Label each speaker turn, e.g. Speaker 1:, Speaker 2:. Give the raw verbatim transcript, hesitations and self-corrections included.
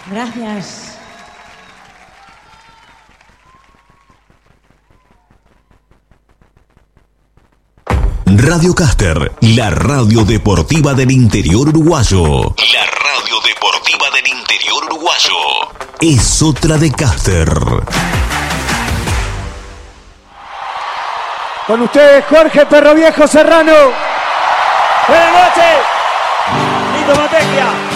Speaker 1: Gracias.
Speaker 2: Radio Caster, la radio deportiva del interior uruguayo. La radio deportiva del interior uruguayo. Es otra de Caster.
Speaker 3: Con ustedes, Jorge Perro Viejo Serrano.
Speaker 4: Buenas noches. Lito Matecchia.